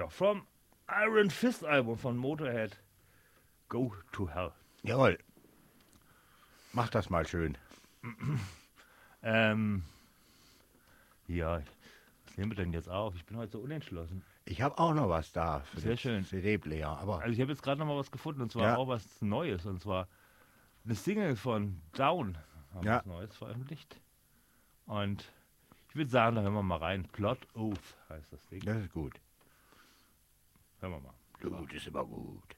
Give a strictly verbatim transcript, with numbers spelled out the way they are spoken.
Ja, vom Iron Fist Album von Motorhead. Go to Hell. Jawohl. Mach das mal schön. Ähm, ja, was nehmen wir denn jetzt auf? Ich bin heute so unentschlossen. Ich habe auch noch was da für Sehr den schön. C D-Player, aber Also ich habe jetzt gerade noch mal was gefunden, und zwar Ja. auch was Neues, und zwar eine Single von Down haben Ja. was Neues veröffentlicht. Und ich würde sagen, da hören wir mal rein. Plot Oath heißt das Ding. das ist gut. Hören wir mal. Gut ist immer gut.